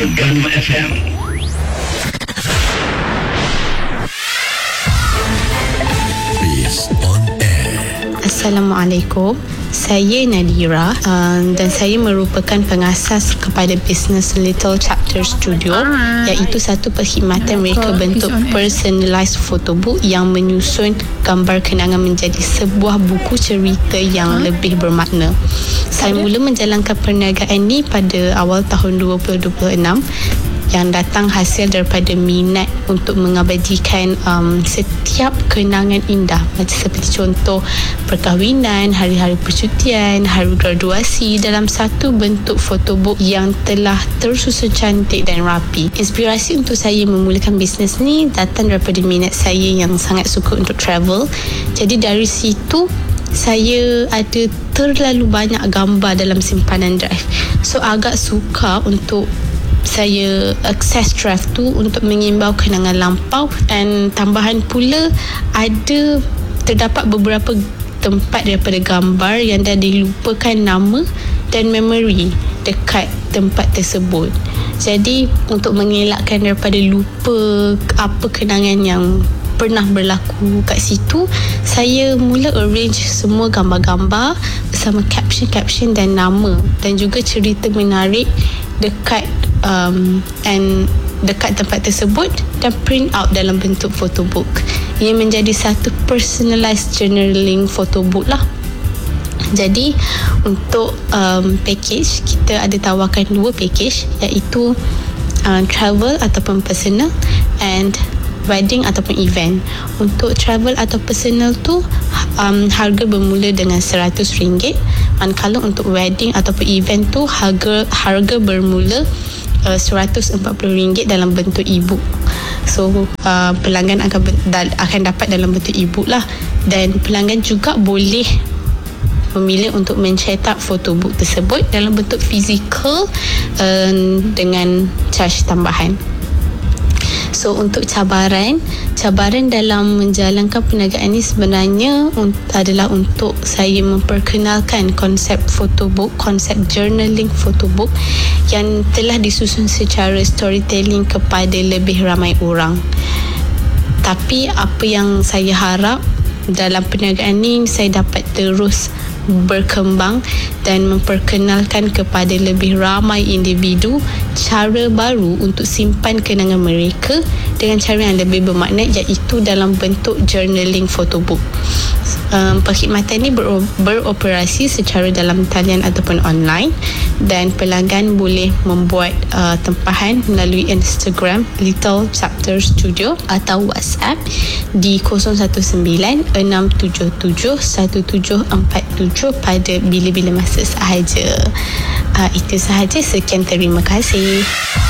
Terengganu FM. Assalamualaikum. Saya Nadira dan saya merupakan pengasas kepada bisnes Little Chapter Studio, iaitu satu perkhidmatan mereka bentuk personalized photobook yang menyusun gambar kenangan menjadi sebuah buku cerita yang lebih bermakna. Saya mula menjalankan perniagaan ini pada awal tahun 2026 yang datang hasil daripada minat untuk mengabadikan setiap kenangan indah, macam seperti contoh perkahwinan, hari-hari percutian, hari graduasi dalam satu bentuk fotobook yang telah tersusun cantik dan rapi. Inspirasi untuk saya memulakan bisnes ni datang daripada minat saya yang sangat suka untuk travel. Jadi dari situ saya ada terlalu banyak gambar dalam simpanan drive. So agak suka untuk saya akses drive tu untuk mengimbau kenangan lampau, dan tambahan pula ada terdapat beberapa tempat daripada gambar yang dah dilupakan nama dan memori dekat tempat tersebut. Jadi untuk mengelakkan daripada lupa apa kenangan yang pernah berlaku kat situ, saya mula arrange semua gambar-gambar bersama caption dan nama dan juga cerita menarik dekat dekat tempat tersebut dan print out dalam bentuk photobook. Ia menjadi satu personalized journaling photobook lah. Jadi untuk package, kita ada tawarkan dua package, iaitu travel ataupun personal and wedding ataupun event. Untuk travel atau personal tu harga bermula dengan RM100, manakala untuk wedding ataupun event tu harga bermula RM140 dalam bentuk e-book. So pelanggan akan dapat dalam bentuk e-book lah, dan pelanggan juga boleh memilih untuk mencetak photobook tersebut dalam bentuk fizikal dengan charge tambahan. So untuk cabaran dalam menjalankan perniagaan ini sebenarnya adalah untuk saya memperkenalkan konsep photobook, konsep journaling photobook yang telah disusun secara storytelling kepada lebih ramai orang. Tapi apa yang saya harap dalam perniagaan ini, saya dapat terus berkembang dan memperkenalkan kepada lebih ramai individu cara baru untuk simpan kenangan mereka dengan cara yang lebih bermakna, iaitu dalam bentuk journaling photobook. Perkhidmatan ini beroperasi secara dalam talian ataupun online, dan pelanggan boleh membuat tempahan melalui Instagram Little Chapter Studio atau WhatsApp di 019-677-1747 pada bila-bila masa sahaja. Itu sahaja. Sekian, terima kasih.